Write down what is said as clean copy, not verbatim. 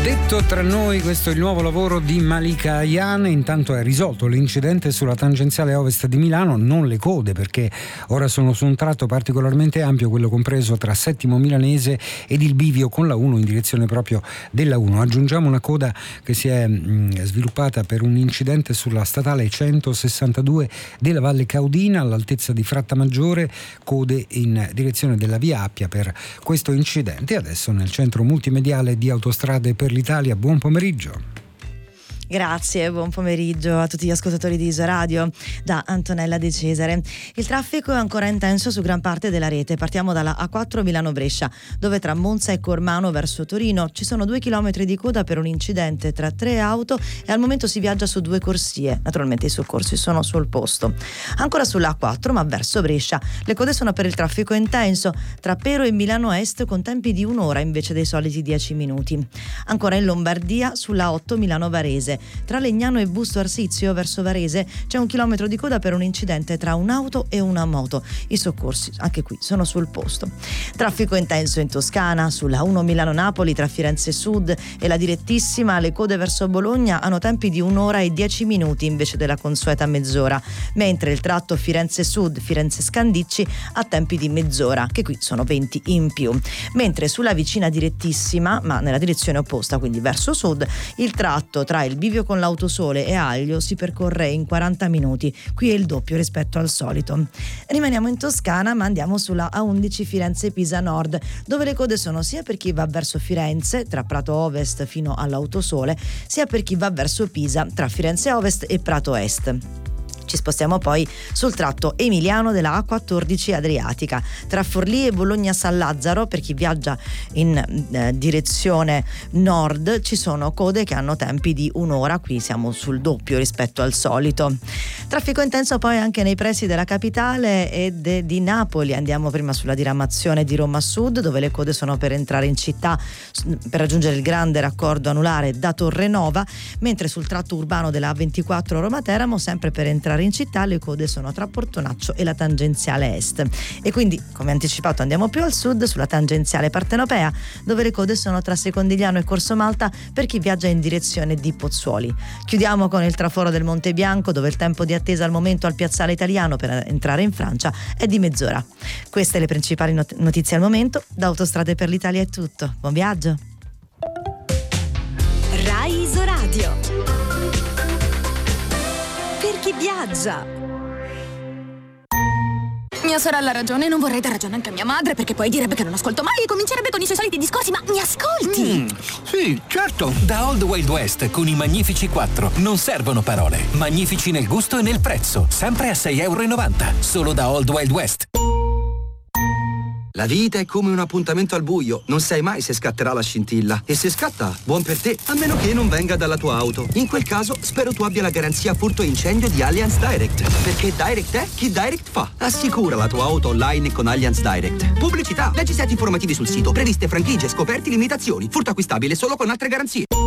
Detto tra noi, questo è il nuovo lavoro di Malika Ayane. Intanto è risolto l'incidente sulla tangenziale ovest di Milano, non le code, perché ora sono su un tratto particolarmente ampio, quello compreso tra Settimo Milanese ed il bivio con la 1 in direzione proprio della 1. Aggiungiamo una coda che si è sviluppata per un incidente sulla statale 162 della Valle Caudina all'altezza di Frattamaggiore, code in direzione della Via Appia per questo incidente. Adesso nel centro multimediale di Autostrade per l'Italia, buon pomeriggio. Grazie, buon pomeriggio a tutti gli ascoltatori di Isoradio da Antonella De Cesare. Il traffico è ancora intenso su gran parte della rete. Partiamo dalla A4 Milano-Brescia, dove tra Monza e Cormano verso Torino ci sono 2 chilometri di coda per un incidente tra 3 auto e al momento si viaggia su 2 corsie. Naturalmente i soccorsi sono sul posto. Ancora sulla A4 ma verso Brescia, le code sono per il traffico intenso tra Pero e Milano Est con tempi di 1 ora invece dei soliti 10 minuti. Ancora in Lombardia sulla A8 Milano-Varese, tra Legnano e Busto Arsizio verso Varese c'è 1 chilometro di coda per un incidente tra un'auto e una moto. I soccorsi anche qui sono sul posto. Traffico intenso in Toscana sulla 1 Milano-Napoli tra Firenze Sud e la direttissima. Le code verso Bologna hanno tempi di 1 ora e 10 minuti invece della consueta mezz'ora, mentre il tratto Firenze Sud Firenze Scandicci ha tempi di mezz'ora, che qui sono 20 in più. Mentre sulla vicina direttissima ma nella direzione opposta, quindi verso sud, il tratto tra il bivio con l'Autosole e Aglio si percorre in 40 minuti. Qui è il doppio rispetto al solito. Rimaniamo in Toscana ma andiamo sulla A11 Firenze-Pisa Nord, dove le code sono sia per chi va verso Firenze tra Prato Ovest fino all'Autosole, sia per chi va verso Pisa tra Firenze Ovest e Prato Est. Ci spostiamo poi sul tratto emiliano della A14 Adriatica tra Forlì e Bologna San Lazzaro. Per chi viaggia in direzione nord ci sono code che hanno tempi di 1 ora, qui siamo sul doppio rispetto al solito. Traffico intenso poi anche nei pressi della capitale e di Napoli. Andiamo prima sulla diramazione di Roma Sud, dove le code sono per entrare in città per raggiungere il grande raccordo anulare da Torrenova, mentre sul tratto urbano della A24 Roma Teramo, sempre per entrare in città, le code sono tra Portonaccio e la tangenziale est. E quindi, come anticipato, andiamo più al sud sulla tangenziale partenopea, dove le code sono tra Secondigliano e Corso Malta per chi viaggia in direzione di Pozzuoli. Chiudiamo con il traforo del Monte Bianco, dove il tempo di attesa al momento al piazzale italiano per entrare in Francia è di mezz'ora. Queste le principali notizie al momento. Da Autostrade per l'Italia è tutto. Buon viaggio. Rai Isoradio. Per chi viaggia. Mia sorella ha ragione, non vorrei dar ragione anche a mia madre, perché poi direbbe che non ascolto mai e comincerebbe con i suoi soliti discorsi, ma mi ascolti? Sì, certo. Da Old Wild West con i Magnifici 4 non servono parole. Magnifici nel gusto e nel prezzo, sempre a €6,90. Solo da Old Wild West. La vita è come un appuntamento al buio, non sai mai se scatterà la scintilla. E se scatta, buon per te, a meno che non venga dalla tua auto. In quel caso, spero tu abbia la garanzia furto e incendio di Allianz Direct. Perché Direct è chi Direct fa. Assicura la tua auto online con Allianz Direct. Pubblicità, leggi set informativi sul sito, previste franchigie, scoperti, limitazioni. Furto acquistabile solo con altre garanzie.